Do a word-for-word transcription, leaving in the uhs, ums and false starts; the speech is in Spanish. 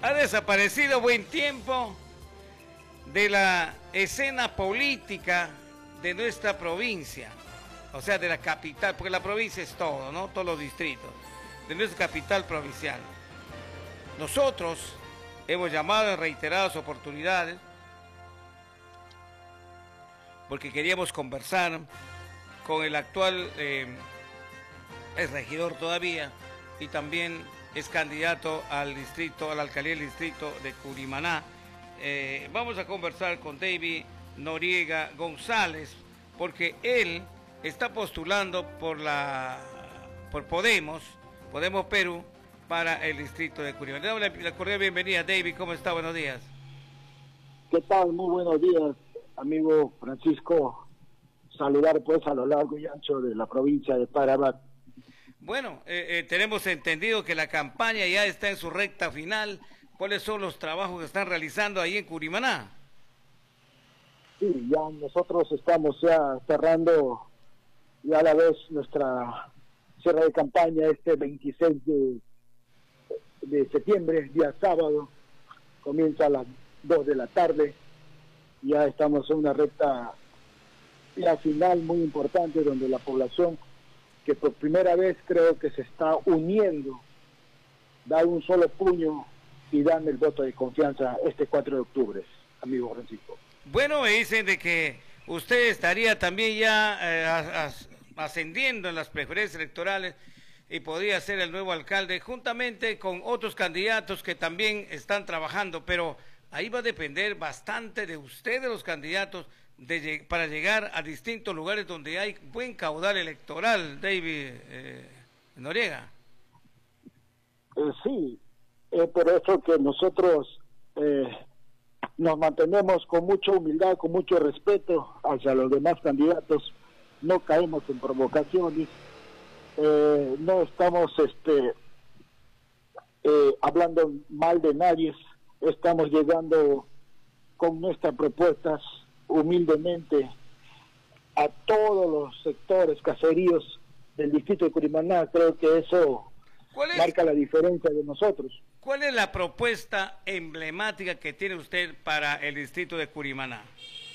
Ha desaparecido buen tiempo de la escena política de nuestra provincia, o sea, de la capital, porque la provincia es todo, ¿no? Todos los distritos, de nuestra capital provincial. Nosotros hemos llamado en reiteradas oportunidades porque queríamos conversar con el actual, eh, es regidor todavía, y también es candidato al distrito, a la alcaldía del distrito de Curimaná. Eh, vamos a conversar con David Noriega González, porque él está postulando por la por Podemos, Podemos Perú, para el distrito de Curimaná. Le damos la, la cordial bienvenida, David. ¿Cómo está? Buenos días. ¿Qué tal? Muy buenos días, amigo Francisco. Saludar pues a lo largo y ancho de la provincia de Paraná. Bueno, eh, eh, tenemos entendido que la campaña ya está en su recta final. ¿Cuáles son los trabajos que están realizando ahí en Curimaná? Sí, ya nosotros estamos ya cerrando ya a la vez nuestra cierre de campaña este veintiséis de, de septiembre, día sábado. Comienza a las dos de la tarde. Ya estamos en una recta ya final muy importante donde la población, que por primera vez creo que se está uniendo, da un solo puño y dan el voto de confianza este cuatro de octubre, amigo Francisco. Bueno, me dicen de que usted estaría también ya eh, as, ascendiendo en las preferencias electorales y podría ser el nuevo alcalde, juntamente con otros candidatos que también están trabajando, pero ahí va a depender bastante de ustedes, los candidatos, de, para llegar a distintos lugares donde hay buen caudal electoral, David eh, Noriega. Eh, sí, es por eso que nosotros eh, nos mantenemos con mucha humildad, con mucho respeto hacia los demás candidatos, no caemos en provocaciones, eh, no estamos este eh, hablando mal de nadie, estamos llegando con nuestras propuestas humildemente a todos los sectores, caseríos del distrito de Curimaná. Creo que eso ¿Cuál es, marca la diferencia de nosotros. ¿Cuál es la propuesta emblemática que tiene usted para el distrito de Curimaná?